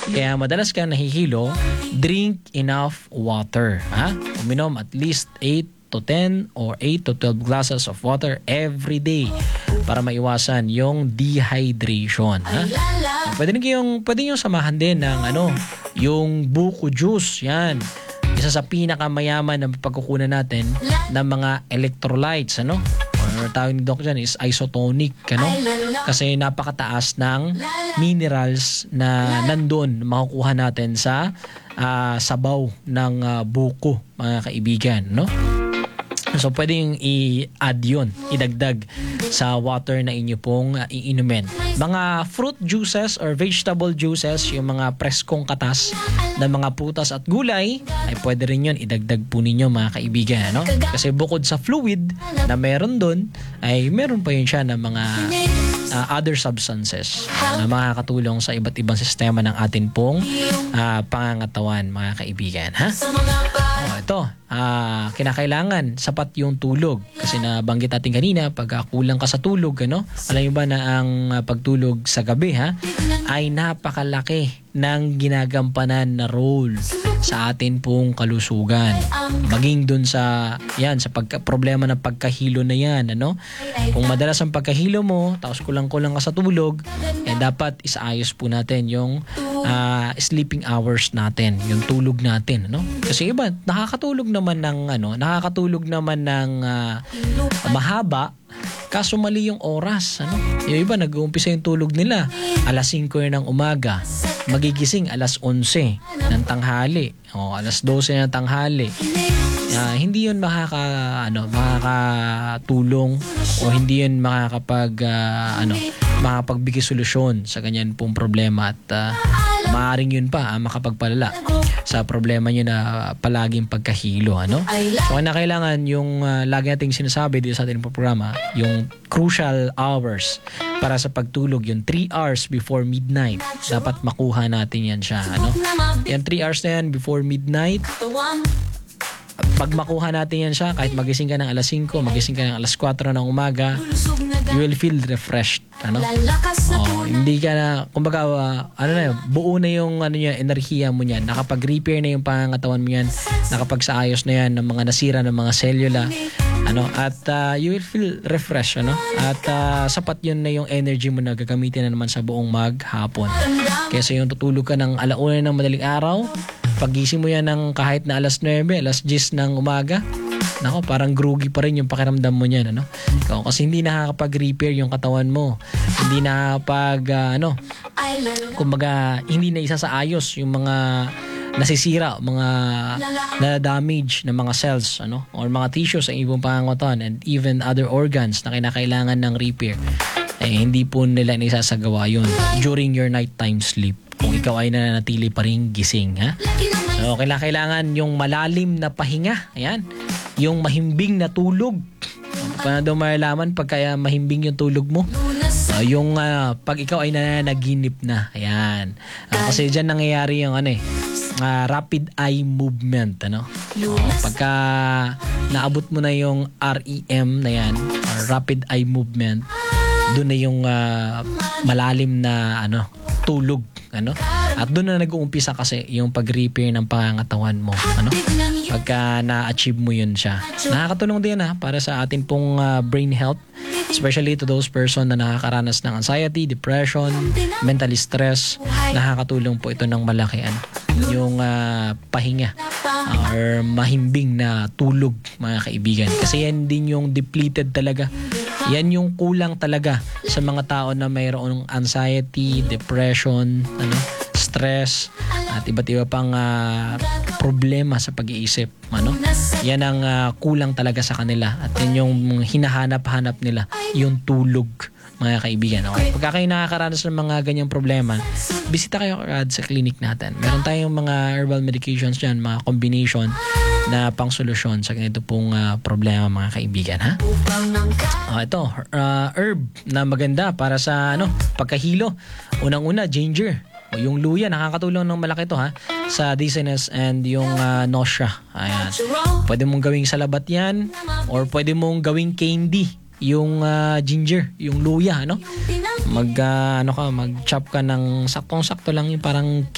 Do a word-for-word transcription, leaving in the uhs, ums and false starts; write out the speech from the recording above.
Kaya madalas kang nahihilo, drink enough water. Ha? Uminom at least eight to ten or eight to twelve glasses of water every day para maiwasan yung dehydration. Ha? Pwede nyo yung, pwede nyo samahan din ng ano, yung buko juice. Yan. Isa sa pinakamayaman na pagkukunan natin ng mga electrolytes. Ano? Or tawag ni Doc dyan is isotonic. Ano? Kasi napakataas ng minerals na nandun makukuha natin sa uh, sabaw ng uh, buko, mga kaibigan. No? So, pwedeng i-add yun, idagdag sa water na inyo pong uh, iinumin. Mga fruit juices or vegetable juices, yung mga preskong katas ng mga prutas at gulay, ay pwede rin yun idagdag po ninyo, mga kaibigan. No? Kasi bukod sa fluid na meron dun, ay meron pa yun siya ng mga uh, other substances na makakatulong sa iba't ibang sistema ng atin pong uh, pangangatawan, mga kaibigan. Ha? Oh, ito, uh, kinakailangan sapat yung tulog. Kasi nabanggit natin kanina, pag uh, kulang ka sa tulog, ano? Alam niyo ba na ang uh, pagtulog sa gabi, ha, ay napakalaki ng ginagampanan na role sa atin pong kalusugan. Maging dun sa, yan, sa pagka, problema ng pagkahilo na yan, ano? Kung madalas ang pagkahilo mo, tapos kulang-kulang ka sa tulog, eh dapat isaayos po natin yung uh, sleeping hours natin, yung tulog natin, ano? Kasi iba, nakakatulog naman ng, ano, nakakatulog naman ng uh, mahaba, kaso mali yung oras, ano? Yung iba, nag-uumpisa yung tulog nila alas singko ng umaga, magigising alas onse ng tanghali, o alas dose ng tanghali. Uh, hindi yun makaka, ano, makakatulong o hindi yun makakapag, uh, ano, makapagbigay solusyon sa ganyan pong problema at uh, maaaring yun pa ah, makapagpalala sa problema nyo na palaging pagkahilo. Ano? So, na kailangan yung uh, lagi nating sinasabi dito sa ating programa, yung crucial hours para sa pagtulog, yung three hours before midnight. Dapat makuha natin yan siya. Ano? Yung three hours na yan before midnight, pag makuha natin yan siya, kahit magising ka ng alas singko, magising ka ng alas kwatro ng umaga, you will feel refreshed. Ano? Oh, hindi ka na, kumbaga, uh, ano na yun, buo na yung ano niya, enerhiya mo niyan. Nakapag-repair na yung pangangatawan mo yan, nakapagsaayos na yan ng mga nasira ng mga selula. Ano? At uh, you will feel refreshed. Ano? At uh, sapat yun na yung energy mo na gagamitin na naman sa buong maghapon. Kesa yung tutulog ka ng alauna ng madaling araw, pagising mo yan ng kahit na alas nuwebe, alas diyes ng umaga, nako, parang groggy pa rin yung pakiramdam mo niyan, ano? Kasi hindi nakakapag-repair yung katawan mo. Hindi nakakapag, uh, ano, kumbaga, hindi na isa sa ayos yung mga nasisira, mga na-damage na mga cells, ano? Or mga tissues sa ibang pangangatawan and even other organs na kinakailangan ng repair. Eh, hindi po nila naisasagawa yun during your nighttime sleep. Kung ikaw ay nananatili pa rin gising, ha? So, kailangan yung malalim na pahinga. Ayan. Yung mahimbing na tulog. Paano daw malalaman pag kaya mahimbing yung tulog mo? Uh, yung uh, pag ikaw ay nananaginip na. Ayan. Uh, kasi dyan nangyayari yung ano eh, uh, rapid eye movement. Ano? Uh, pagka naabot mo na yung R E M na yan, or rapid eye movement, doon na yung uh, malalim na ano tulog, ano? At doon na nag-uumpisa kasi yung pag-repair ng pangangatawan mo, ano? Pagka na-achieve mo yun siya. Nakakatulong din ha para sa atin pong uh, brain health, especially to those person na nakakaranas ng anxiety, depression, mental stress. Nakakatulong po ito ng malaki, ano? Yung uh, pahinga uh, or mahimbing na tulog, mga kaibigan. Kasi yan din yung depleted talaga. Yan yung kulang talaga sa mga tao na mayroong anxiety, depression, ano, stress, at iba't iba pang uh, problema sa pag-iisip. Ano? Yan ang uh, kulang talaga sa kanila. At yan yung hinahanap-hanap nila, yung tulog, mga kaibigan. Okay? Pagka kayo nakakaranas ng mga ganyang problema, bisita kayo agad sa clinic natin. Meron tayong mga herbal medications dyan, mga combination na pang solusyon sa ganito pong uh, problema, mga kaibigan, ha? Uh, ito, uh, herb na maganda para sa ano, pagkahilo. Unang-una, ginger. O yung luya, nakakatulong ng malaki ito, ha, sa dizziness and yung uh, nausea. Ayan. Pwede mong gawing salabat yan or pwede mong gawing candy yung uh, ginger, yung luya, ano? Mag uh, ano ka, mag-chop ka ng saktong-sakto lang yung parang